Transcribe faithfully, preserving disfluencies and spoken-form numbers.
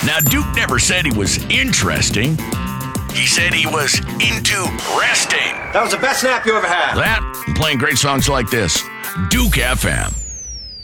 Now, Duke never said he was interesting. He said he was into resting. That was the best nap you ever had. That, and playing great songs like this. Duke F M.